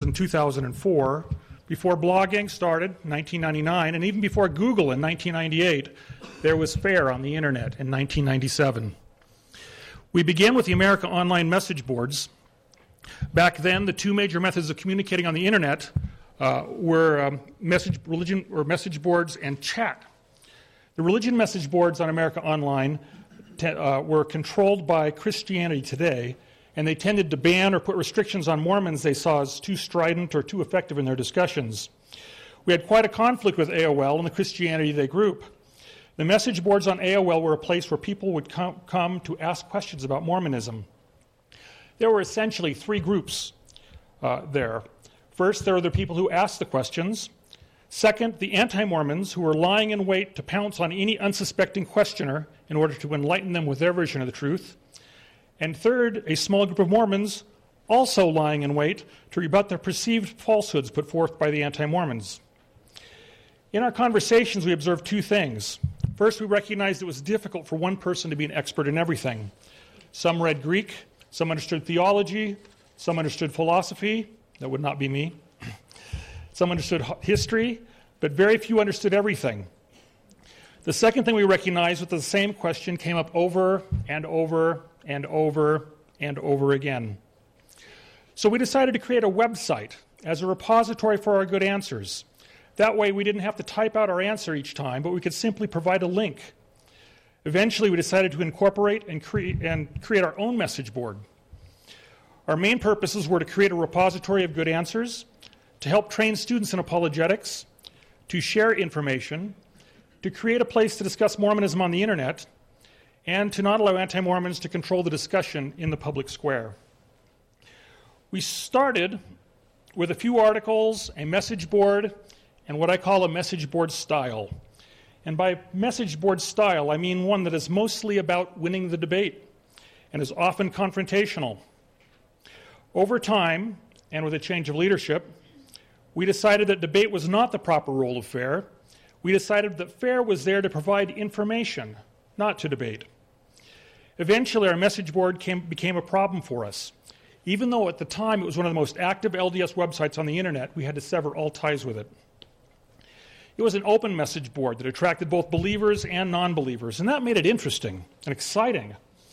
in 2004. Before blogging started in 1999, and even before Google in 1998, there was FAIR on the internet in 1997. We began with the America Online message boards. Back then, the two major methods of communicating on the internet were message boards and chat. The religion message boards on America Online were controlled by Christianity Today, and they tended to ban or put restrictions on Mormons they saw as too strident or too effective in their discussions. We had quite a conflict with AOL and the Christianity Today group. The message boards on AOL were a place where people would come to ask questions about Mormonism. There were essentially three groups there. First, there were the people who asked the questions. Second, the anti-Mormons who were lying in wait to pounce on any unsuspecting questioner in order to enlighten them with their version of the truth. And third, a small group of Mormons also lying in wait to rebut the perceived falsehoods put forth by the anti-Mormons. In our conversations, we observed two things. First, we recognized it was difficult for one person to be an expert in everything. Some read Greek, some understood theology, some understood philosophy. That would not be me. Some understood history, but very few understood everything. The second thing we recognized was that the same question came up over and over and over and over again. So we decided to create a website as a repository for our good answers. That way we didn't have to type out our answer each time, but we could simply provide a link. Eventually we decided to incorporate and create our own message board. Our main purposes were to create a repository of good answers, to help train students in apologetics, to share information, to create a place to discuss Mormonism on the internet, and to not allow anti-Mormons to control the discussion in the public square. We started with a few articles, a message board, and what I call a message board style. And by message board style, I mean one that is mostly about winning the debate and is often confrontational. Over time, and with a change of leadership, we decided that debate was not the proper role of FAIR. We decided that FAIR was there to provide information, not to debate. Eventually, our message board became a problem for us. Even though at the time it was one of the most active LDS websites on the internet, we had to sever all ties with it. It was an open message board that attracted both believers and non-believers, and that made it interesting and exciting.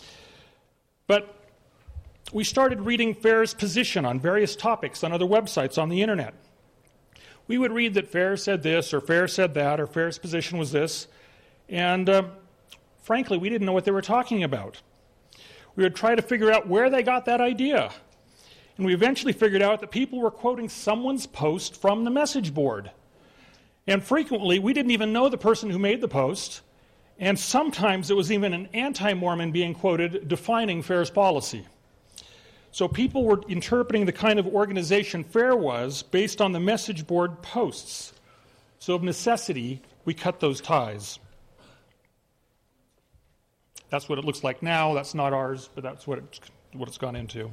But we started reading FAIR's position on various topics on other websites on the internet. We would read that FAIR said this, or FAIR said that, or FAIR's position was this, and frankly, we didn't know what they were talking about. We would try to figure out where they got that idea. And we eventually figured out that people were quoting someone's post from the message board. And frequently, we didn't even know the person who made the post. And sometimes it was even an anti-Mormon being quoted defining FAIR's policy. So people were interpreting the kind of organization FAIR was based on the message board posts. So of necessity, we cut those ties. That's what it looks like now. That's not ours, but that's what it's gone into.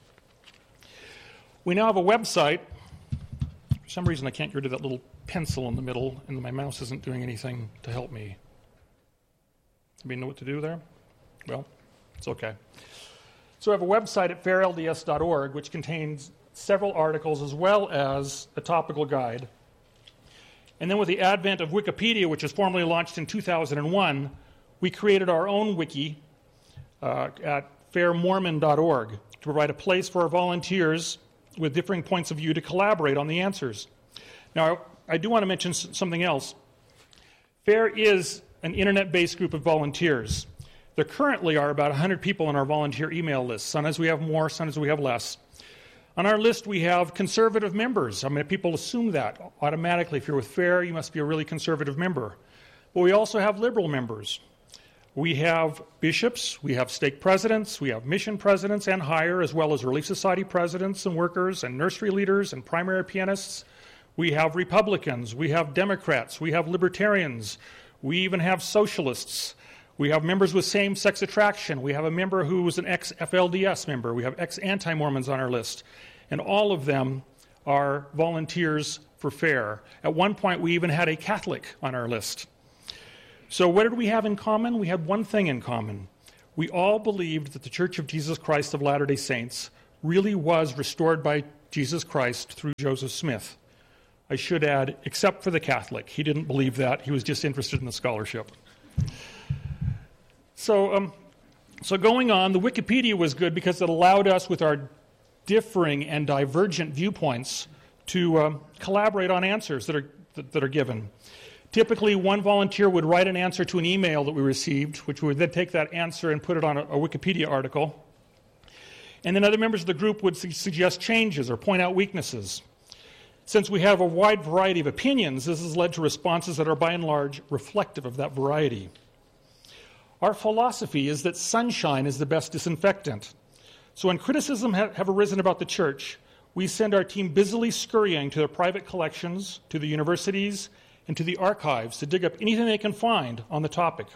We now have a website. For some reason, I can't get rid of that little pencil in the middle, and my mouse isn't doing anything to help me. Anybody know what to do there? Well, it's okay. So we have a website at fairlds.org, which contains several articles as well as a topical guide. And then with the advent of Wikipedia, which was formally launched in 2001, we created our own wiki at fairmormon.org to provide a place for our volunteers with differing points of view to collaborate on the answers. Now, I do want to mention something else. FAIR is an internet-based group of volunteers. There currently are about 100 people on our volunteer email list. Sometimes we have more, sometimes we have less. On our list, we have conservative members. I mean, people assume that automatically. If you're with FAIR, you must be a really conservative member. But we also have liberal members. We have bishops, we have stake presidents, we have mission presidents and higher, as well as Relief Society presidents and workers and nursery leaders and primary pianists. We have Republicans, we have Democrats, we have Libertarians, we even have socialists. We have members with same-sex attraction. We have a member who was an ex-FLDS member. We have ex-anti-Mormons on our list. And all of them are volunteers for FAIR. At one point, we even had a Catholic on our list. So what did we have in common? We had one thing in common. We all believed that the Church of Jesus Christ of Latter-day Saints really was restored by Jesus Christ through Joseph Smith. I should add, except for the Catholic. He didn't believe that. He was just interested in the scholarship. So going on, the Wikipedia was good because it allowed us, with our differing and divergent viewpoints, to collaborate on answers that are given. Typically, one volunteer would write an answer to an email that we received, which we would then take that answer and put it on a Wikipedia article. And then other members of the group would suggest changes or point out weaknesses. Since we have a wide variety of opinions, this has led to responses that are by and large reflective of that variety. Our philosophy is that sunshine is the best disinfectant. So when criticism have arisen about the church, we send our team busily scurrying to their private collections, to the universities, and to the archives to dig up anything they can find on the topic.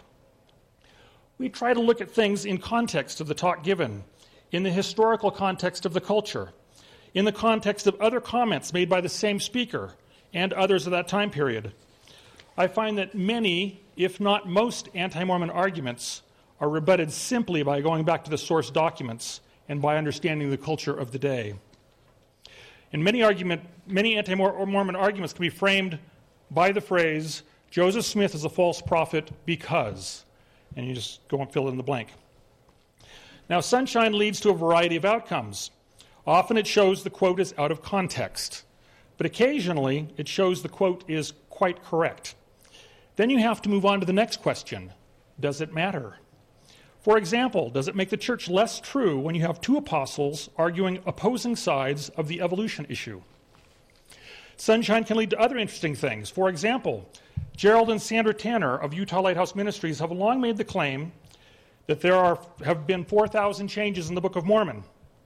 We try to look at things in context of the talk given, in the historical context of the culture, in the context of other comments made by the same speaker and others of that time period. I find that many, if not most, anti-Mormon arguments are rebutted simply by going back to the source documents and by understanding the culture of the day. And many anti-Mormon arguments can be framed by the phrase, Joseph Smith is a false prophet because, and you just go and fill in the blank. Now, sunshine leads to a variety of outcomes. Often it shows the quote is out of context, but occasionally it shows the quote is quite correct. Then you have to move on to the next question. Does it matter? For example, does it make the church less true when you have two apostles arguing opposing sides of the evolution issue? Sunshine can lead to other interesting things. For example, Gerald and Sandra Tanner of Utah Lighthouse Ministries have long made the claim that there have been 4,000 changes in the Book of Mormon.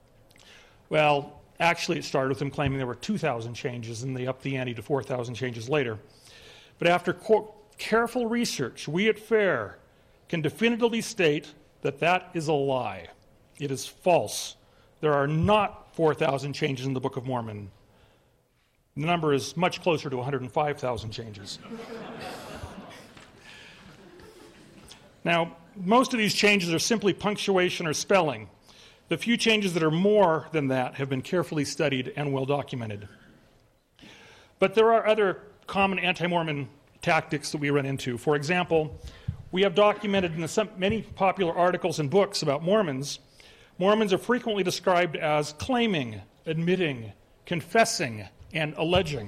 Well, actually it started with them claiming there were 2,000 changes, and they upped the ante to 4,000 changes later. But after careful research, we at FAIR can definitively state that that is a lie. It is false. There are not 4,000 changes in the Book of Mormon. The number is much closer to 105,000 changes. Now, most of these changes are simply punctuation or spelling. The few changes that are more than that have been carefully studied and well documented. But there are other common anti-Mormon tactics that we run into. For example, we have documented in many popular articles and books about Mormons, Mormons are frequently described as claiming, admitting, confessing, and alleging.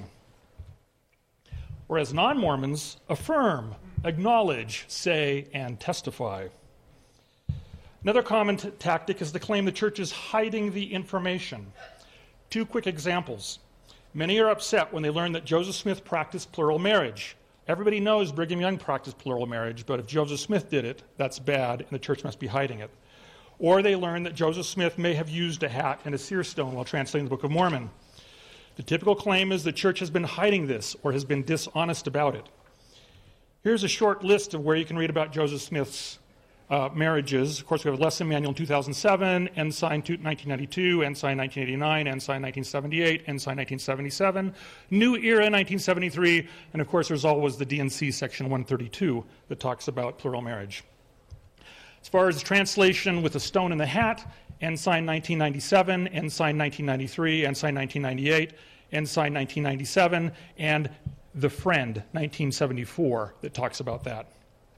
Whereas non-Mormons affirm, acknowledge, say, and testify. Another common tactic is to claim the church is hiding the information. Two quick examples. Many are upset when they learn that Joseph Smith practiced plural marriage. Everybody knows Brigham Young practiced plural marriage, but if Joseph Smith did it, that's bad, and the church must be hiding it. Or they learn that Joseph Smith may have used a hat and a seer stone while translating the Book of Mormon. The typical claim is the church has been hiding this or has been dishonest about it. Here's a short list of where you can read about Joseph Smith's marriages. Of course, we have a lesson manual in 2007, Ensign 1992, Ensign 1989, Ensign 1978, Ensign 1977, New Era 1973, and of course there's always the D&C section 132 that talks about plural marriage. As far as translation with a stone in the hat, Ensign 1997, Ensign 1993, Ensign 1998, Ensign 1997, and The Friend 1974 that talks about that.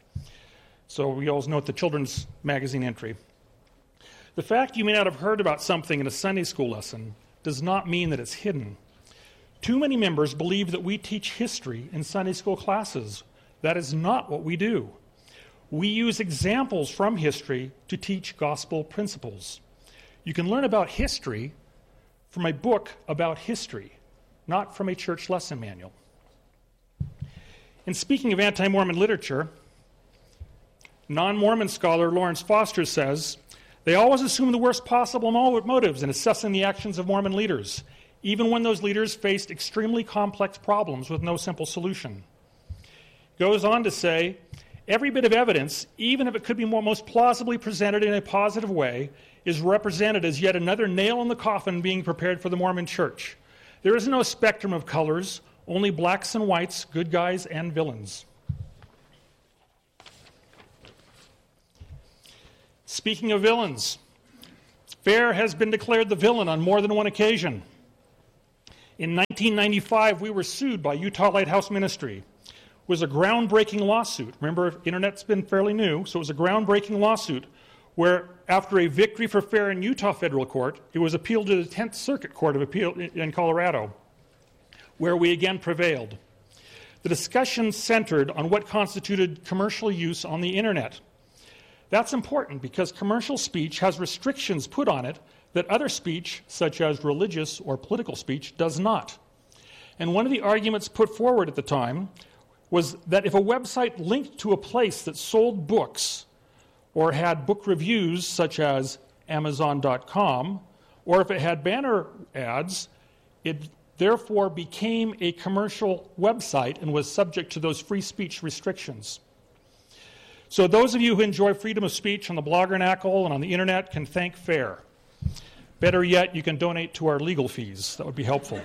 So we always note the children's magazine entry. The fact you may not have heard about something in a Sunday school lesson does not mean that it's hidden. Too many members believe that we teach history in Sunday school classes. That is not what we do. We use examples from history to teach gospel principles. You can learn about history from a book about history, not from a church lesson manual. And speaking of anti-Mormon literature, non-Mormon scholar Lawrence Foster says, they always assume the worst possible motives in assessing the actions of Mormon leaders, even when those leaders faced extremely complex problems with no simple solution. He goes on to say, every bit of evidence, even if it could be most plausibly presented in a positive way, is represented as yet another nail in the coffin being prepared for the Mormon church. There is no spectrum of colors, only blacks and whites, good guys and villains. Speaking of villains, FAIR has been declared the villain on more than one occasion. In 1995, we were sued by Utah Lighthouse Ministry. It was a groundbreaking lawsuit. Remember, internet's been fairly new, so it was a groundbreaking lawsuit where, after a victory for FAIR in Utah federal court, it was appealed to the 10th Circuit Court of Appeal in Colorado, where we again prevailed. The discussion centered on what constituted commercial use on the internet. That's important because commercial speech has restrictions put on it that other speech, such as religious or political speech, does not. And one of the arguments put forward at the time was that if a website linked to a place that sold books or had book reviews, such as Amazon.com, or if it had banner ads, it therefore became a commercial website and was subject to those free speech restrictions. So those of you who enjoy freedom of speech on the Bloggernacle and on the internet can thank FAIR. Better yet, you can donate to our legal fees. That would be helpful.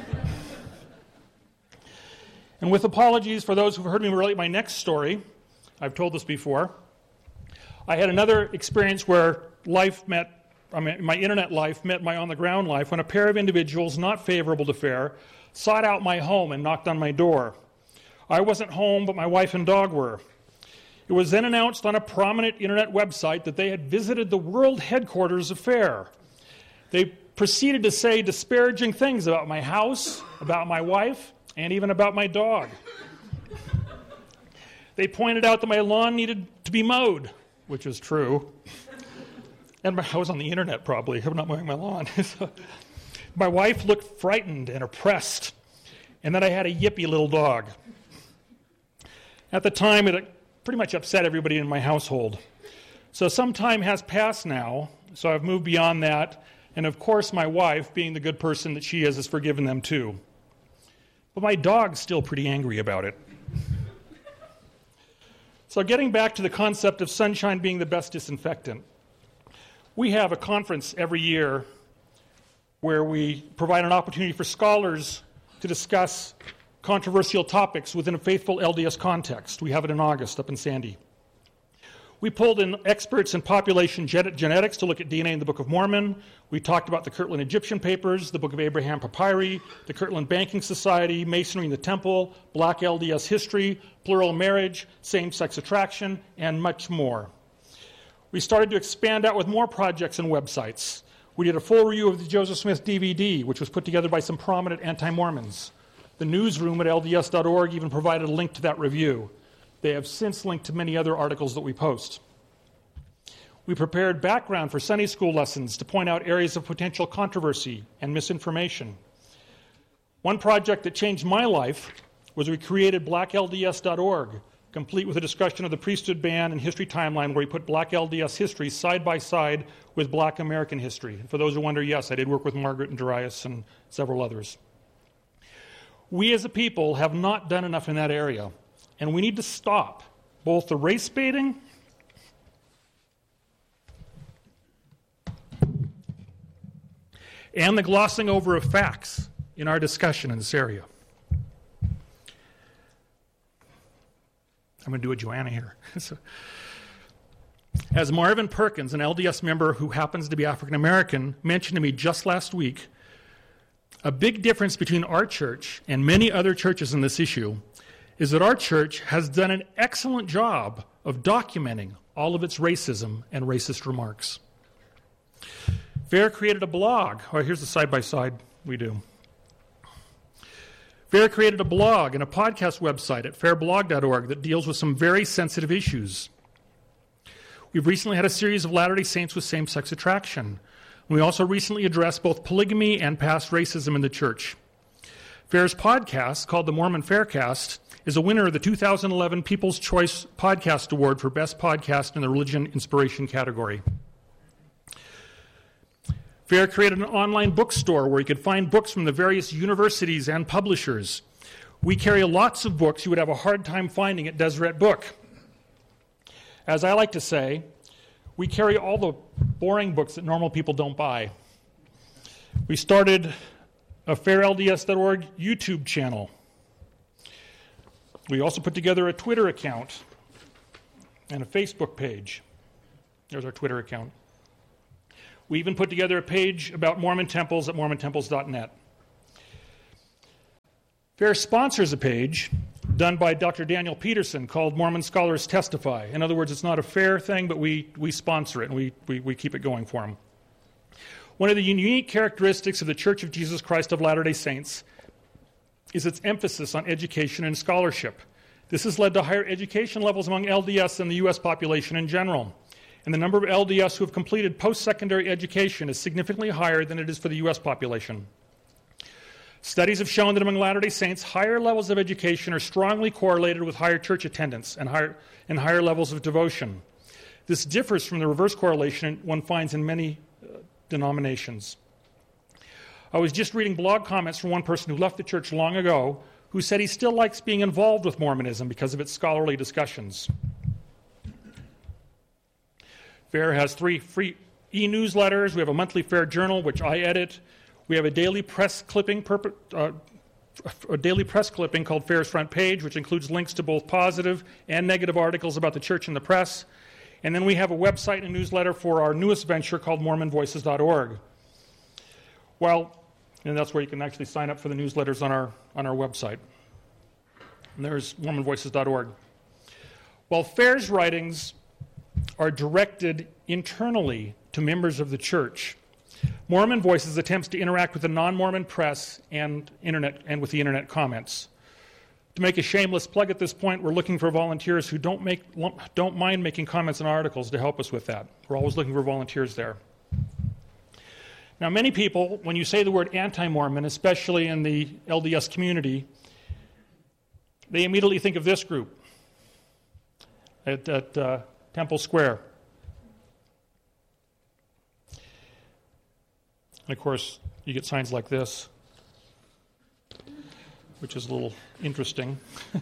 And with apologies for those who've heard me relate my next story, I've told this before, I had another experience where my internet life met my on-the-ground life when a pair of individuals not favorable to FAIR sought out my home and knocked on my door. I wasn't home, but my wife and dog were. It was then announced on a prominent internet website that they had visited the world headquarters of FAIR. They proceeded to say disparaging things about my house, about my wife, and even about my dog. They pointed out that my lawn needed to be mowed, which is true. And I was on the internet probably, I'm not mowing my lawn. My wife looked frightened and oppressed, and that I had a yippy little dog. At the time, it pretty much upset everybody in my household. So some time has passed now, so I've moved beyond that, and of course my wife, being the good person that she is, has forgiven them too. But my dog's still pretty angry about it. So getting back to the concept of sunshine being the best disinfectant, we have a conference every year where we provide an opportunity for scholars to discuss controversial topics within a faithful LDS context. We have it in August up in Sandy. We pulled in experts in population genetics to look at DNA in the Book of Mormon. We talked about the Kirtland Egyptian Papers, the Book of Abraham Papyri, the Kirtland Banking Society, Masonry in the Temple, Black LDS history, plural marriage, same-sex attraction, and much more. We started to expand out with more projects and websites. We did a full review of the Joseph Smith DVD, which was put together by some prominent anti-Mormons. The newsroom at LDS.org even provided a link to that review. They have since linked to many other articles that we post. We prepared background for Sunday school lessons to point out areas of potential controversy and misinformation. One project that changed my life was we created blacklds.org, complete with a discussion of the priesthood ban and history timeline, where we put Black LDS history side by side with Black American history. And for those who wonder, yes, I did work with Margaret and Darius and several others. We as a people have not done enough in that area, and we need to stop both the race baiting and the glossing over of facts in our discussion in this area. I'm going to do a Joanna here. As Marvin Perkins, an LDS member who happens to be African American, mentioned to me just last week, a big difference between our church and many other churches in this issue is that our church has done an excellent job of documenting all of its racism and racist remarks. FAIR created a blog. Oh, here's the side-by-side we do. FAIR created a blog and a podcast website at fairblog.org that deals with some very sensitive issues. We've recently had a series of Latter-day Saints with same-sex attraction. We also recently addressed both polygamy and past racism in the church. FAIR's podcast, called the Mormon Faircast, is a winner of the 2011 People's Choice Podcast Award for Best Podcast in the Religion Inspiration category. FAIR created an online bookstore where you could find books from the various universities and publishers. We carry lots of books you would have a hard time finding at Deseret Book. As I like to say, we carry all the boring books that normal people don't buy. We started a fairlds.org YouTube channel. We also put together a Twitter account and a Facebook page. There's our Twitter account. We even put together a page about Mormon temples at mormontemples.net. FAIR sponsors a page done by Dr. Daniel Peterson called Mormon Scholars Testify. In other words, it's not a FAIR thing, but we sponsor it and we keep it going for them. One of the unique characteristics of the Church of Jesus Christ of Latter-day Saints is its emphasis on education and scholarship. This has led to higher education levels among LDS than the U.S. population in general. And the number of LDS who have completed post-secondary education is significantly higher than it is for the U.S. population. Studies have shown that among Latter-day Saints, higher levels of education are strongly correlated with higher church attendance and higher levels of devotion. This differs from the reverse correlation one finds in many denominations. I was just reading blog comments from one person who left the church long ago who said he still likes being involved with Mormonism because of its scholarly discussions. FAIR has 3 free e-newsletters. We have a monthly FAIR journal, which I edit. We have a daily press clipping called FAIR's Front Page, which includes links to both positive and negative articles about the church and the press. And then we have a website and newsletter for our newest venture called MormonVoices.org. And that's where you can actually sign up for the newsletters on our website. And there's MormonVoices.org. While FAIR's writings are directed internally to members of the church, Mormon Voices attempts to interact with the non-Mormon press and with the internet comments. To make a shameless plug at this point, we're looking for volunteers who don't mind making comments on articles to help us with that. We're always looking for volunteers there. Now, many people, when you say the word anti-Mormon, especially in the LDS community, they immediately think of this group at Temple Square. And of course, you get signs like this, which is a little interesting.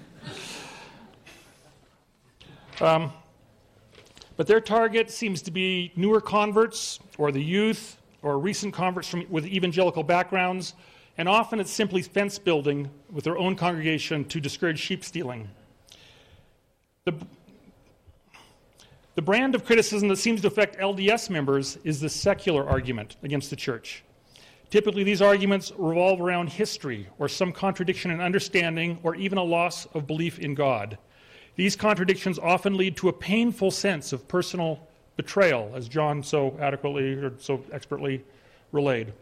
But their target seems to be newer converts or the youth or recent converts with evangelical backgrounds, and often it's simply fence building with their own congregation to discourage sheep stealing. The brand of criticism that seems to affect LDS members is the secular argument against the church. Typically, these arguments revolve around history or some contradiction in understanding or even a loss of belief in God. These contradictions often lead to a painful sense of personal betrayal, as John so adequately or so expertly relayed.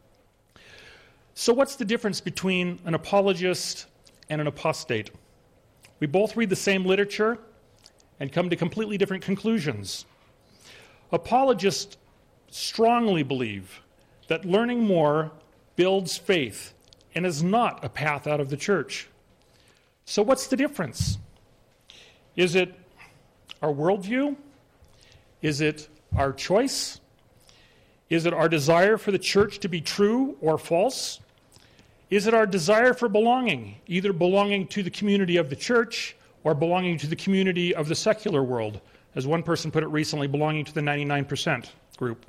So what's the difference between an apologist and an apostate? We both read the same literature and come to completely different conclusions. Apologists strongly believe that learning more builds faith and is not a path out of the church. So what's the difference? Is it our worldview? Is it our choice? Is it our desire for the church to be true or false? Is it our desire for belonging, either belonging to the community of the church or belonging to the community of the secular world, as one person put it recently, belonging to the 99% group?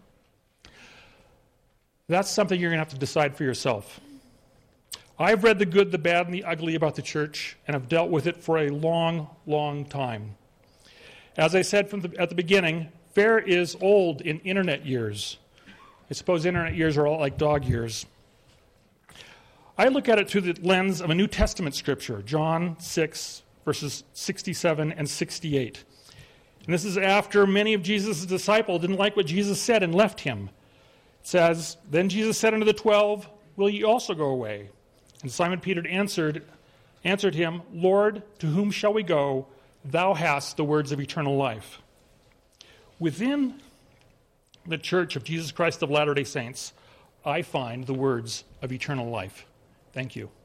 That's something you're going to have to decide for yourself. I've read the good, the bad, and the ugly about the church, and have dealt with it for a long, long time. As I said at the beginning, FAIR is old in internet years. I suppose internet years are all like dog years. I look at it through the lens of a New Testament scripture, John 6, verses 67 and 68. And this is after many of Jesus' disciples didn't like what Jesus said and left him. It says, "Then Jesus said unto the 12, Will ye also go away? And Simon Peter answered him, Lord, to whom shall we go? Thou hast the words of eternal life." Within the Church of Jesus Christ of Latter-day Saints, I find the words of eternal life. Thank you.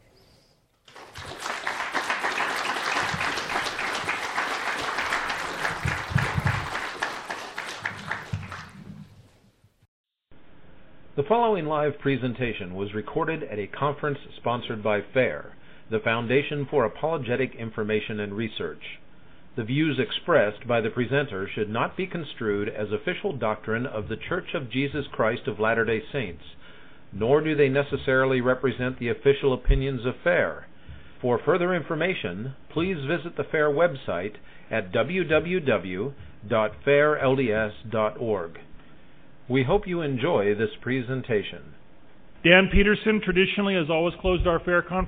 The following live presentation was recorded at a conference sponsored by FAIR, the Foundation for Apologetic Information and Research. The views expressed by the presenter should not be construed as official doctrine of the Church of Jesus Christ of Latter-day Saints, nor do they necessarily represent the official opinions of FAIR. For further information, please visit the FAIR website at www.fairlds.org. We hope you enjoy this presentation. Dan Peterson traditionally has always closed our FAIR conference